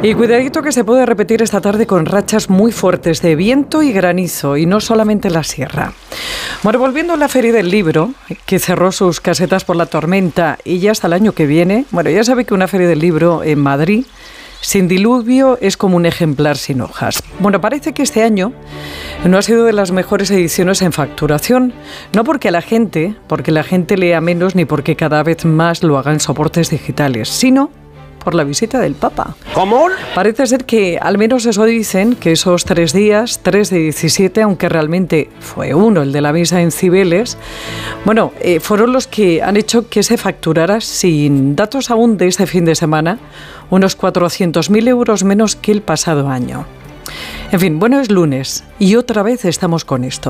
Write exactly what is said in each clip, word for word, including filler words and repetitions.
Y cuidadito que se puede repetir esta tarde con rachas muy fuertes de viento y granizo, y no solamente en la sierra. Bueno, volviendo a la Feria del Libro, que cerró sus casetas por la tormenta y ya hasta el año que viene, bueno, ya sabe que una Feria del Libro en Madrid sin diluvio es como un ejemplar sin hojas. Bueno, parece que este año no ha sido de las mejores ediciones en facturación, no porque la gente, porque la gente lea menos ni porque cada vez más lo haga en soportes digitales, sino por la visita del Papa. ¿Cómo? Parece ser que, al menos eso dicen, que esos tres días, tres de diecisiete, aunque realmente fue uno, el de la misa en Cibeles, bueno, eh, fueron los que han hecho que se facturara, sin datos aún de este fin de semana, unos cuatrocientos mil euros menos que el pasado año. En fin, bueno, es lunes y otra vez estamos con esto.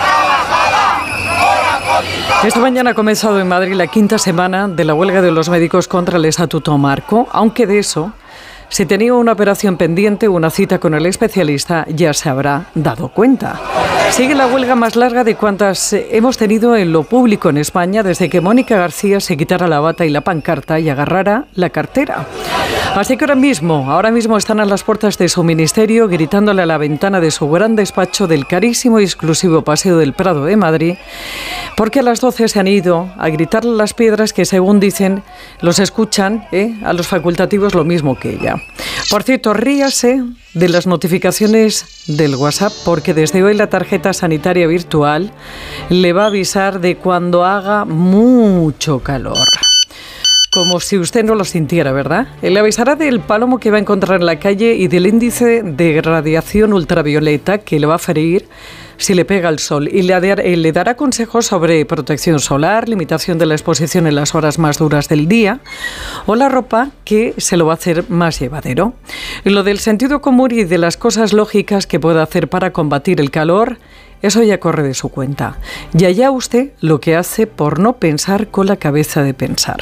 Esta mañana ha comenzado en Madrid la quinta semana de la huelga de los médicos contra el Estatuto Marco, aunque de eso, si tenía una operación pendiente o una cita con el especialista, ya se habrá dado cuenta. Sigue la huelga más larga de cuantas hemos tenido en lo público en España desde que Mónica García se quitara la bata y la pancarta y agarrara la cartera. Así que ahora mismo, ahora mismo están a las puertas de su ministerio gritándole a la ventana de su gran despacho del carísimo y exclusivo Paseo del Prado de Madrid, porque a las doce se han ido a gritarle a las piedras que, según dicen, los escuchan ¿eh? a los facultativos lo mismo que ella. Por cierto, ríase de las notificaciones del WhatsApp, porque desde hoy la tarjeta sanitaria virtual le va a avisar de cuando haga mucho calor. Como si usted no lo sintiera, ¿verdad? Le avisará del palomo que va a encontrar en la calle y del índice de radiación ultravioleta que le va a ferir si le pega el sol, y le, le dará consejos sobre protección solar, limitación de la exposición en las horas más duras del día o la ropa que se lo va a hacer más llevadero. Y lo del sentido común y de las cosas lógicas que pueda hacer para combatir el calor, eso ya corre de su cuenta. Y allá usted lo que hace por no pensar con la cabeza de pensar.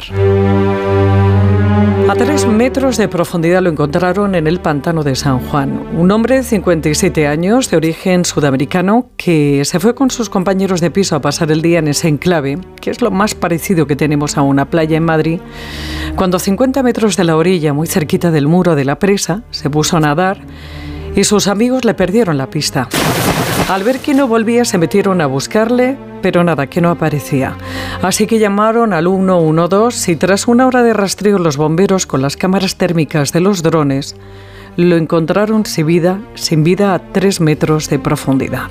A tres metros de profundidad lo encontraron en el pantano de San Juan. Un hombre de cincuenta y siete años, de origen sudamericano, que se fue con sus compañeros de piso a pasar el día en ese enclave, que es lo más parecido que tenemos a una playa en Madrid, cuando a cincuenta metros de la orilla, muy cerquita del muro de la presa, se puso a nadar y sus amigos le perdieron la pista. Al ver que no volvía, se metieron a buscarle, pero nada, que no aparecía. Así que llamaron al uno uno dos y tras una hora de rastreo los bomberos con las cámaras térmicas de los drones lo encontraron sin vida, sin vida a tres metros de profundidad.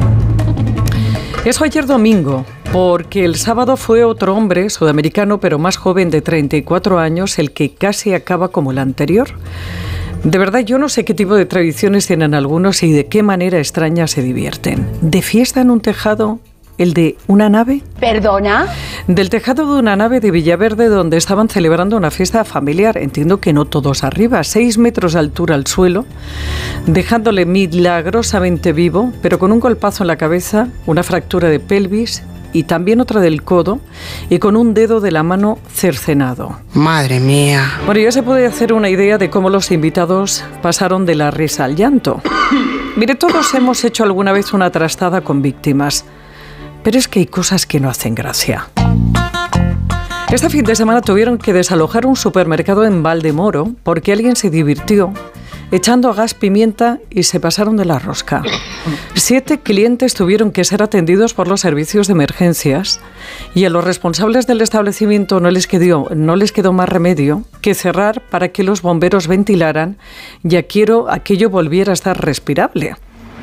Eso ayer domingo, porque el sábado fue otro hombre sudamericano, pero más joven, de treinta y cuatro años, el que casi acaba como el anterior. De verdad, yo no sé qué tipo de tradiciones tienen algunos y de qué manera extraña se divierten. ¿De fiesta en un tejado? ¿El de una nave? ¿Perdona? Del tejado de una nave de Villaverde, donde estaban celebrando una fiesta familiar. Entiendo que no todos arriba, seis metros de altura al suelo, dejándole milagrosamente vivo, pero con un golpazo en la cabeza, una fractura de pelvis y también otra del codo, y con un dedo de la mano cercenado. Madre mía. Bueno, ya se puede hacer una idea de cómo los invitados pasaron de la risa al llanto. Mire, todos hemos hecho alguna vez una trastada con víctimas, pero es que hay cosas que no hacen gracia. Este fin de semana tuvieron que desalojar un supermercado en Valdemoro porque alguien se divirtió echando gas pimienta y se pasaron de la rosca. Siete clientes tuvieron que ser atendidos por los servicios de emergencias y a los responsables del establecimiento no les quedó, no les quedó más remedio que cerrar para que los bomberos ventilaran y aquello, aquello volviera a estar respirable.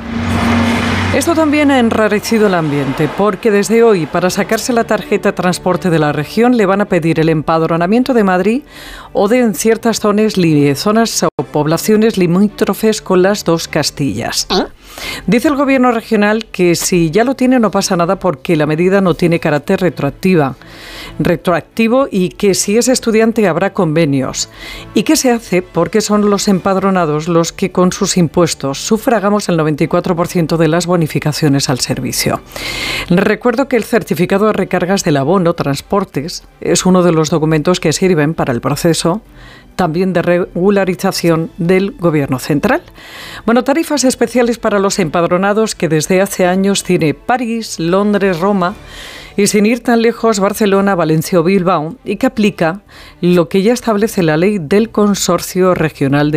Esto también ha enrarecido el ambiente, porque desde hoy, para sacarse la tarjeta transporte de la región, le van a pedir el empadronamiento de Madrid o de en ciertas zonas, zonas o poblaciones limítrofes con las dos Castillas. Dice el gobierno regional que si ya lo tiene no pasa nada porque la medida no tiene carácter retroactiva, retroactivo y que si es estudiante habrá convenios. ¿Y qué se hace? Porque son los empadronados los que con sus impuestos sufragamos el noventa y cuatro por ciento de las bonificaciones al servicio. Recuerdo que el certificado de recargas del abono transportes es uno de los documentos que sirven para el proceso también de regularización del Gobierno central. Bueno, tarifas especiales para los empadronados que desde hace años tiene París, Londres, Roma y sin ir tan lejos Barcelona, Valencia o Bilbao, y que aplica lo que ya establece la ley del Consorcio Regional de